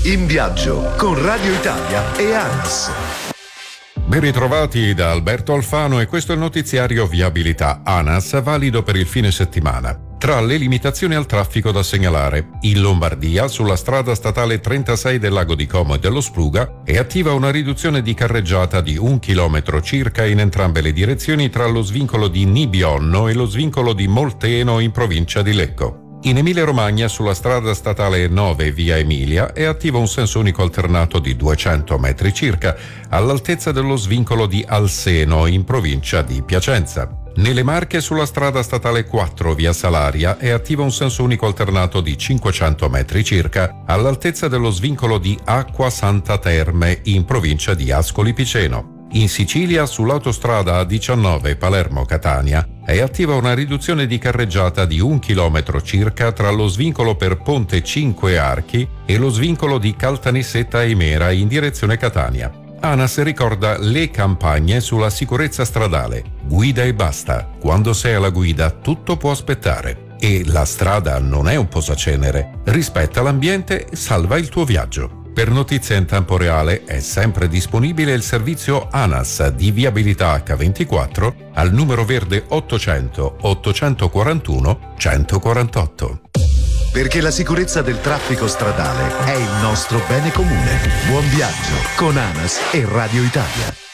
In viaggio con Radio Italia e ANAS. Ben ritrovati da Alberto Alfano, e questo è il notiziario Viabilità ANAS, valido per il fine settimana. Tra le limitazioni al traffico da segnalare, in Lombardia, sulla strada statale 36 del Lago di Como e dello Spluga, è attiva una riduzione di carreggiata di 1 chilometro circa in entrambe le direzioni tra lo svincolo di Nibionno e lo svincolo di Molteno in provincia di Lecco. In Emilia-Romagna, sulla strada statale 9 via Emilia, è attivo un senso unico alternato di 200 metri circa, all'altezza dello svincolo di Alseno in provincia di Piacenza. Nelle Marche, sulla strada statale 4 via Salaria, è attivo un senso unico alternato di 500 metri circa, all'altezza dello svincolo di Acqua Santa Terme in provincia di Ascoli Piceno. In Sicilia, sull'autostrada A19 Palermo-Catania, è attiva una riduzione di carreggiata di 1 chilometro circa tra lo svincolo per Ponte Cinque Archi e lo svincolo di Caltanissetta e Mera in direzione Catania. ANAS ricorda le campagne sulla sicurezza stradale. Guida e basta. Quando sei alla guida tutto può aspettare. E la strada non è un posacenere. Rispetta l'ambiente e salva il tuo viaggio. Per notizie in tempo reale è sempre disponibile il servizio ANAS di viabilità H24 al numero verde 800 841 148. Perché la sicurezza del traffico stradale è il nostro bene comune. Buon viaggio con ANAS e Radio Italia.